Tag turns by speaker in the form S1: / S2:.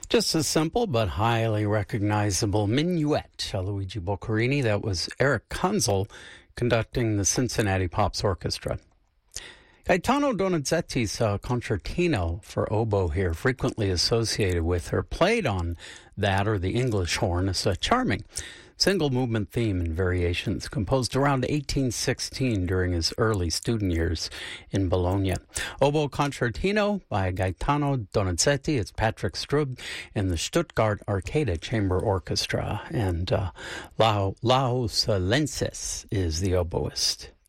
S1: Just a simple but highly recognizable minuet, Luigi Boccherini. That was Eric Kunzel conducting the Cincinnati Pops Orchestra. Gaetano Donizetti's concertino for oboe here, frequently associated with her, played on that or the English horn, is a charming single movement theme and variations composed around 1816 during his early student years in Bologna. Oboe Concertino by Gaetano Donizetti. It's Patrick Strub and the Stuttgart Arcada Chamber Orchestra. And Laus Lenses is the oboist.